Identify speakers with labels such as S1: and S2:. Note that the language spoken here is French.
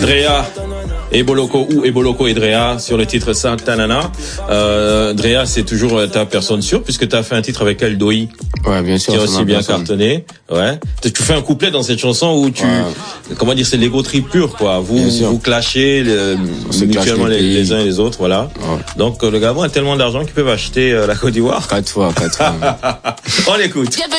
S1: Drea et Boloko ou Eboloko et Drea sur le titre Santanana. Drea, c'est toujours ta personne sûre puisque tu as fait un titre avec Eldoï.
S2: Ouais, bien sûr.
S1: Qui a aussi bien cartonné. Ouais. Tu fais un couplet dans cette chanson où comment dire, c'est l'ego trip pur, quoi. Vous clashez mutuellement les uns et les autres, voilà. Ouais. Donc le Gabon a tellement d'argent qu'ils peuvent acheter la Côte d'Ivoire.
S2: 4 fois.
S1: On l'écoute.